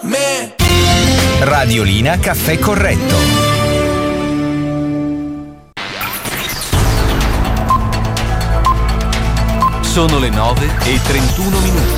me. Radiolina Caffè Corretto. Sono le 9:31.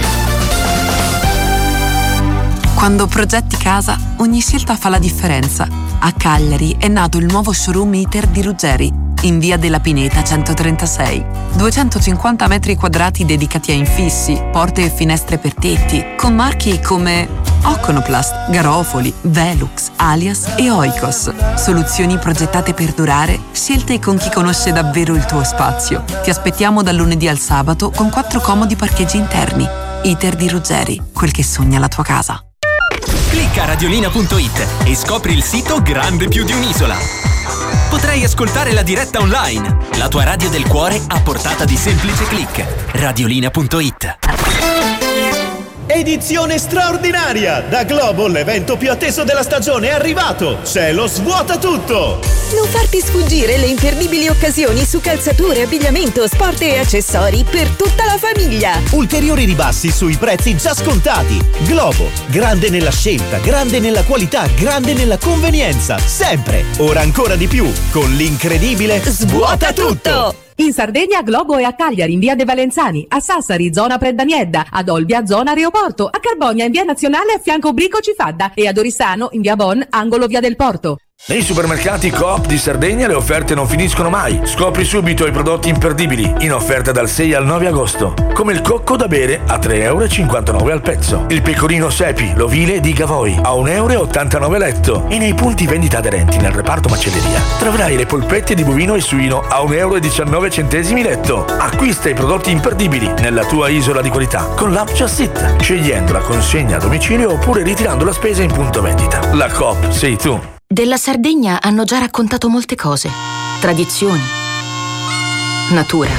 Quando progetti casa, ogni scelta fa la differenza. A Cagliari è nato il nuovo showroom ITER di Ruggeri, in via della Pineta 136. 250 metri quadrati dedicati a infissi, porte e finestre per tetti, con marchi come Oconoplast, Garofoli, Velux, Alias e Oikos. Soluzioni progettate per durare, scelte con chi conosce davvero il tuo spazio. Ti aspettiamo dal lunedì al sabato con 4 comodi parcheggi interni. ITER di Ruggeri, quel che sogna la tua casa. Clicca radiolina.it e scopri il sito grande più di un'isola. Potrai ascoltare la diretta online, la tua radio del cuore a portata di semplice click. Radiolina.it. Edizione straordinaria! Da Globo l'evento più atteso della stagione è arrivato! C'è lo Svuota Tutto! Non farti sfuggire le imperdibili occasioni su calzature, abbigliamento, sport e accessori per tutta la famiglia! Ulteriori ribassi sui prezzi già scontati! Globo, grande nella scelta, grande nella qualità, grande nella convenienza, sempre! Ora ancora di più, con l'incredibile Svuota Tutto! In Sardegna Globo è a Cagliari in via De Valenzani, a Sassari zona Preddaniedda, ad Olbia zona Aeroporto, a Carbonia in via Nazionale a fianco Brico Cifadda e ad Oristano in via Bon, angolo via del Porto. Nei supermercati Coop di Sardegna le offerte non finiscono mai. Scopri subito i prodotti imperdibili in offerta dal 6 al 9 agosto. Come il cocco da bere a 3,59 € al pezzo. Il pecorino Sepi, l'ovile di Gavoi a 1,89 € letto. E nei punti vendita aderenti nel reparto macelleria troverai le polpette di bovino e suino a 1,19 € letto. Acquista i prodotti imperdibili nella tua isola di qualità con l'app Just It, scegliendo la consegna a domicilio oppure ritirando la spesa in punto vendita. La Coop sei tu. Della Sardegna hanno già raccontato molte cose. Tradizioni. Natura.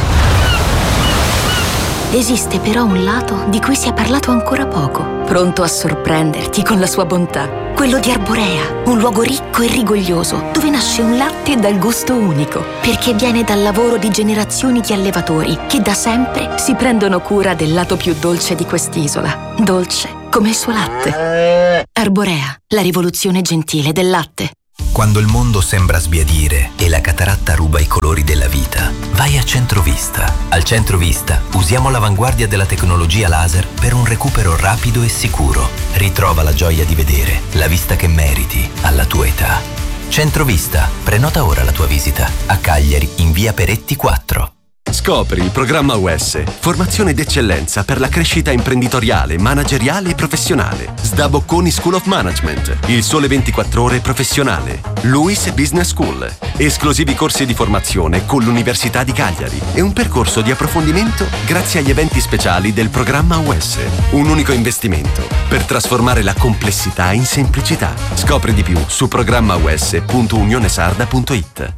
Esiste però un lato di cui si è parlato ancora poco, pronto a sorprenderti con la sua bontà. Quello di Arborea, un luogo ricco e rigoglioso, dove nasce un latte dal gusto unico, perché viene dal lavoro di generazioni di allevatori che da sempre si prendono cura del lato più dolce di quest'isola. Dolce come il suo latte. Arborea, la rivoluzione gentile del latte. Quando il mondo sembra sbiadire e la cataratta ruba i colori della vita, vai a Centrovista. Al Centrovista usiamo l'avanguardia della tecnologia laser per un recupero rapido e sicuro. Ritrova la gioia di vedere, la vista che meriti, alla tua età. Centrovista, prenota ora la tua visita. A Cagliari, in via Peretti 4. Scopri il programma UES, formazione d'eccellenza per la crescita imprenditoriale, manageriale e professionale. SDA Bocconi School of Management, il Sole 24 Ore professionale. LUIS Business School, esclusivi corsi di formazione con l'Università di Cagliari e un percorso di approfondimento grazie agli eventi speciali del programma UES. Un unico investimento per trasformare la complessità in semplicità. Scopri di più su programmaues.unionesarda.it.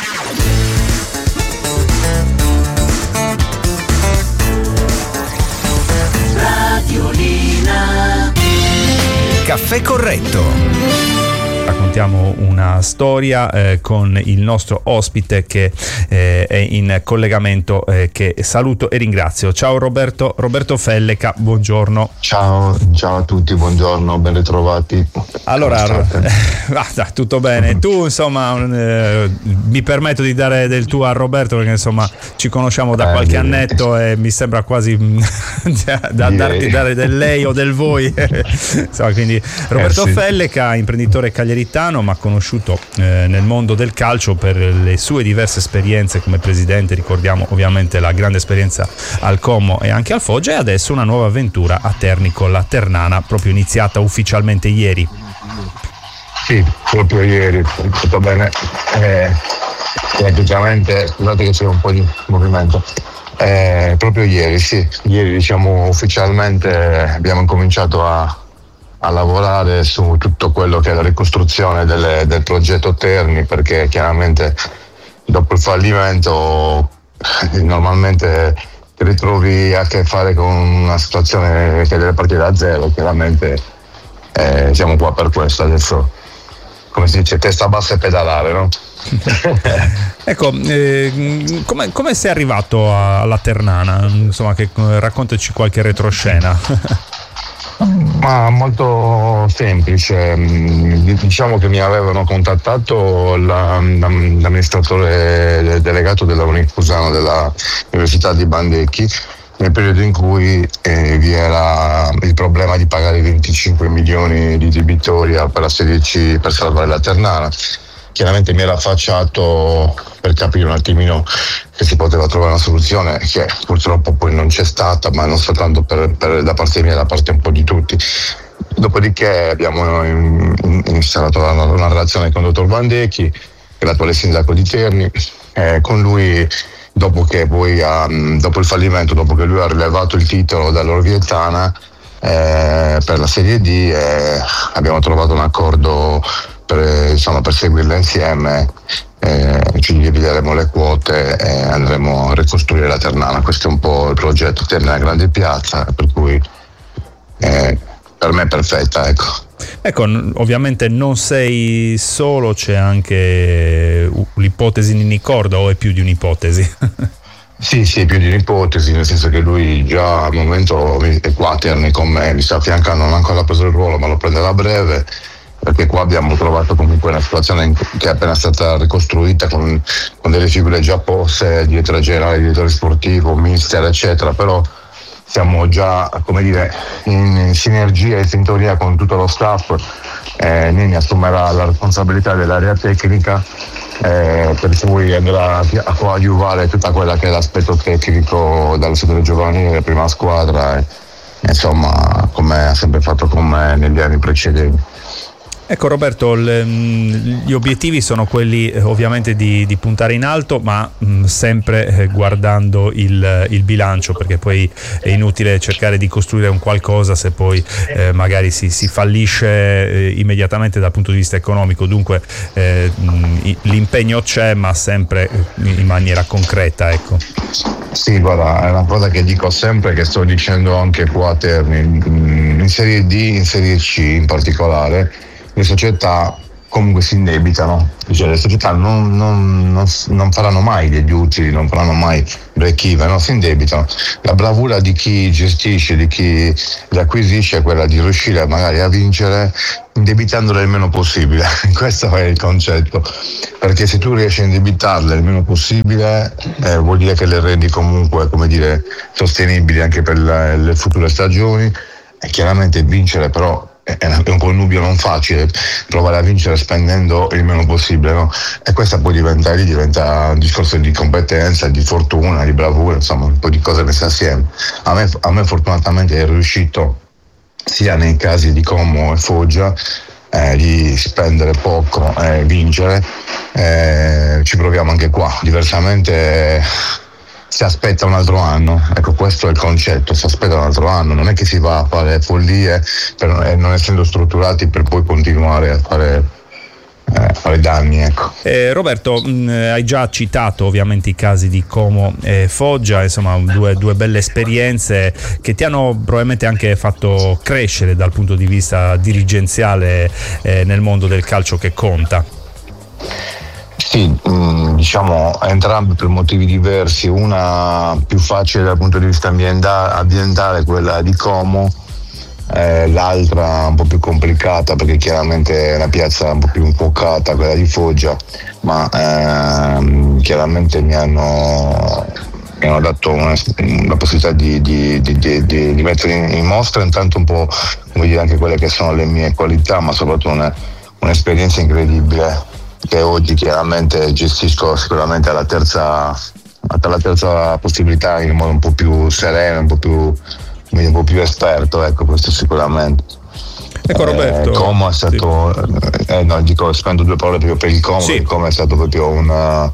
Caffè Corretto. Raccontiamo una storia con il nostro ospite che è in collegamento, che saluto e ringrazio. Ciao Roberto Felleca, buongiorno. Ciao a tutti, buongiorno, ben ritrovati. Allora, tutto bene. Tu insomma, mi permetto di dare del tuo a Roberto perché insomma ci conosciamo da qualche annetto e mi sembra quasi da dare del lei o del voi. Insomma, quindi Roberto Felleca, imprenditore cagliaritano, ma conosciuto nel mondo del calcio per le sue diverse esperienze come presidente. Ricordiamo ovviamente la grande esperienza al Como e anche al Foggia, e adesso una nuova avventura a Terni con la Ternana, proprio iniziata ufficialmente ieri. Sì, proprio ieri, tutto bene. Praticamente, scusate che c'è un po' di movimento. Proprio ieri, sì, ieri diciamo ufficialmente abbiamo incominciato a lavorare su tutto quello che è la ricostruzione del progetto Terni, perché chiaramente dopo il fallimento normalmente ti ritrovi a che fare con una situazione che deve partire da zero. Chiaramente siamo qua per questo adesso, come si dice, testa bassa e pedalare, no? Ecco, come sei arrivato alla Ternana? Insomma, raccontaci qualche retroscena. Ma molto semplice, diciamo che mi avevano contattato l'amministratore delegato dell'Unifusiano della Università di Bandecchi nel periodo in cui vi era il problema di pagare 25 milioni di debitoria per la Serie C per salvare la Ternana. Chiaramente mi era affacciato per capire un attimino che si poteva trovare una soluzione, che purtroppo poi non c'è stata, ma non soltanto da parte mia, da parte un po' di tutti. Dopodiché abbiamo installato una relazione con il dottor Bandecchi, che è l'attuale sindaco di Terni. Con lui, dopo il fallimento, dopo che lui ha rilevato il titolo dall'Orviettana per la Serie D, abbiamo trovato un accordo per seguirla insieme, ci divideremo le quote e andremo a ricostruire la Ternana. Questo è un po' il progetto. Terni è una grande piazza, per cui per me è perfetta, Ecco, ovviamente non sei solo, c'è anche l'ipotesi di Nicorda, o è più di un'ipotesi? Sì, più di un'ipotesi, nel senso che lui già al momento è qua a Terni con me, mi sta affiancando, non ha ancora preso il ruolo, ma lo prenderà a breve, perché qua abbiamo trovato comunque una situazione che è appena stata ricostruita con delle figure già poste, direttore generale, direttore sportivo, mister, eccetera, però siamo già, come dire, in sinergia e sintonia con tutto lo staff. Nini assumerà la responsabilità dell'area tecnica, per cui andrà a coadiuvare tutta quella che è l'aspetto tecnico dallo settore giovanile, prima squadra, insomma, come ha sempre fatto con me negli anni precedenti. Ecco Roberto, gli obiettivi sono quelli ovviamente di puntare in alto, ma sempre guardando il bilancio, perché poi è inutile cercare di costruire un qualcosa se poi magari si fallisce immediatamente dal punto di vista economico. Dunque l'impegno c'è, ma sempre in maniera concreta, ecco. Sì, guarda, è una cosa che dico sempre, che sto dicendo anche qua a Terni, in Serie D, in Serie C in particolare. Le società comunque si indebitano, cioè le società non faranno mai degli utili, non faranno mai break even, no? Si indebitano. La bravura di chi gestisce, di chi li acquisisce, è quella di riuscire magari a vincere indebitandole il meno possibile. Questo è il concetto, perché se tu riesci a indebitarle il meno possibile, vuol dire che le rendi comunque, come dire, sostenibili anche per le future stagioni. E chiaramente vincere però è un connubio non facile, provare a vincere spendendo il meno possibile, no? E questa poi diventa un discorso di competenza, di fortuna, di bravura, insomma un po' di cose messe assieme. A me fortunatamente è riuscito, sia nei casi di Como e Foggia, di spendere poco e vincere. Ci proviamo anche qua, diversamente si aspetta un altro anno, ecco, questo è il concetto, si aspetta un altro anno, non è che si va a fare follie non essendo strutturati per poi continuare a fare danni, ecco. Roberto, hai già citato ovviamente i casi di Como e Foggia, insomma due belle esperienze che ti hanno probabilmente anche fatto crescere dal punto di vista dirigenziale nel mondo del calcio che conta. Sì, diciamo entrambe per motivi diversi, una più facile dal punto di vista ambientale, quella di Como, l'altra un po' più complicata perché chiaramente è una piazza un po' più infuocata, quella di Foggia, ma chiaramente mi hanno dato la possibilità di mettere in mostra intanto un po', come dire, anche quelle che sono le mie qualità, ma soprattutto un'esperienza incredibile che oggi chiaramente gestisco sicuramente alla terza possibilità in modo un po' più sereno, un po' più esperto, ecco, questo sicuramente. Ecco Roberto, Como è stato spendo due parole proprio per il Como, sì. Il Como è stato proprio un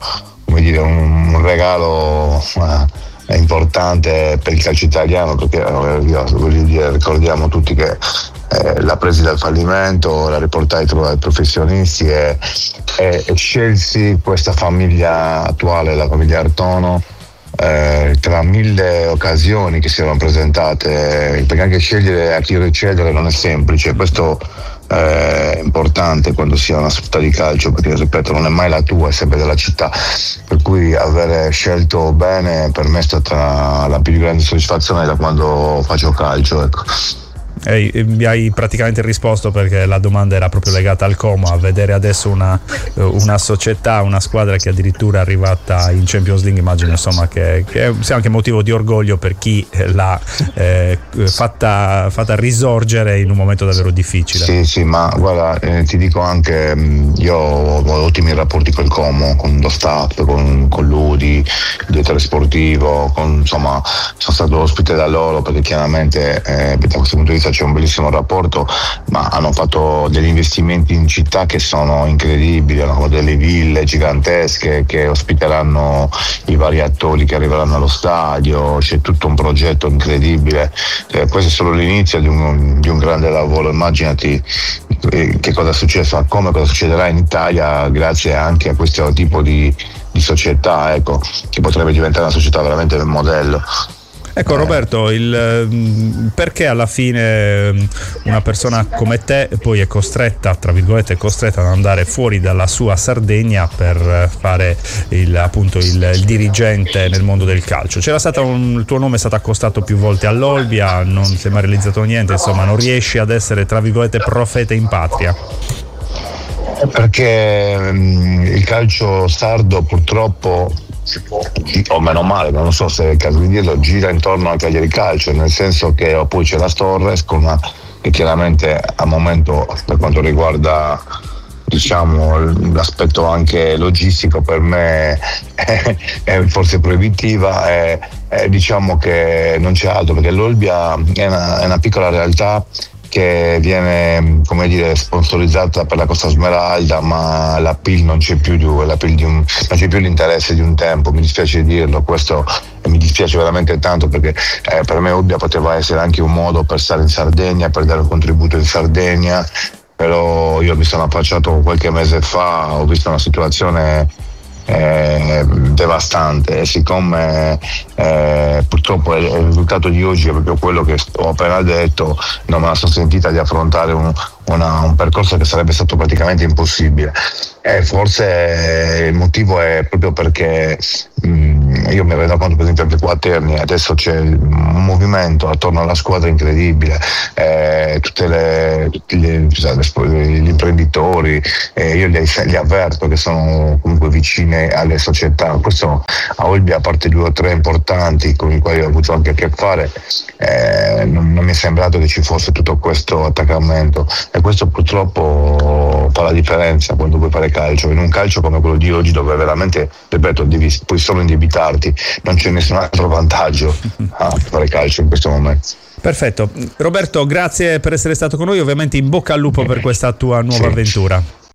regalo importante per il calcio italiano, perché ricordiamo tutti che l'ha presi dal fallimento, la riportai a trovare professionisti e scelsi questa famiglia attuale, la famiglia Artono, tra mille occasioni che si erano presentate, perché anche scegliere a chi ricevere non è semplice. Questo è importante quando si ha una società di calcio, perché ripeto, non è mai la tua, è sempre della città, per cui avere scelto bene per me è stata la più grande soddisfazione da quando faccio calcio, ecco. Mi hai praticamente risposto, perché la domanda era proprio legata al Como, a vedere adesso una società, una squadra che addirittura è arrivata in Champions League. Immagino insomma che sia anche motivo di orgoglio per chi l'ha fatta risorgere in un momento davvero difficile. Sì, ma guarda, ti dico anche, io ho ottimi rapporti col Como, con lo staff, con l'Udi, il direttore sportivo, insomma sono stato ospite da loro, perché chiaramente da questo punto di vista c'è un bellissimo rapporto, ma hanno fatto degli investimenti in città che sono incredibili, hanno delle ville gigantesche che ospiteranno i vari attori che arriveranno allo stadio, c'è tutto un progetto incredibile. Questo è solo l'inizio di un grande lavoro. Immaginati che cosa è successo a Como, cosa succederà in Italia grazie anche a questo tipo di società, ecco, che potrebbe diventare una società veramente un modello. Ecco Roberto, perché alla fine una persona come te poi è costretta, tra virgolette, ad andare fuori dalla sua Sardegna per fare il dirigente nel mondo del calcio? Il tuo nome è stato accostato più volte all'Olbia, non si è mai realizzato niente, insomma non riesci ad essere, tra virgolette, profeta in patria? Perché il calcio sardo purtroppo, o meno male, non so se è il caso di dirlo, gira intorno al Cagliari Calcio, nel senso che poi c'è la Torres, che chiaramente al momento, per quanto riguarda l'aspetto anche logistico, per me è forse proibitiva, diciamo che non c'è altro, perché l'Olbia è una piccola realtà che viene, come dire, sponsorizzata per la Costa Smeralda, ma l'appeal non c'è più, non c'è più l'interesse di un tempo, mi dispiace dirlo, questo mi dispiace veramente tanto, perché per me Olbia poteva essere anche un modo per stare in Sardegna, per dare un contributo in Sardegna, però io mi sono affacciato qualche mese fa, ho visto una situazione devastante, e siccome purtroppo il risultato di oggi è proprio quello che ho appena detto, non me la sono sentita di affrontare un percorso che sarebbe stato praticamente impossibile. Forse il motivo è proprio perché io mi rendo conto, per esempio, anche qua a Terni adesso c'è un movimento attorno alla squadra incredibile, tutti gli imprenditori, io li avverto che sono comunque vicine alle società. Questo a Olbia, a parte 2 o 3 importanti con i quali ho avuto anche a che fare, non mi è sembrato che ci fosse tutto questo attaccamento, e questo purtroppo fa la differenza quando vuoi fare calcio, in un calcio come quello di oggi, dove veramente, ripeto, puoi solo indebitarti, non c'è nessun altro vantaggio a fare calcio in questo momento. Perfetto, Roberto, grazie per essere stato con noi, ovviamente in bocca al lupo per questa tua nuova avventura.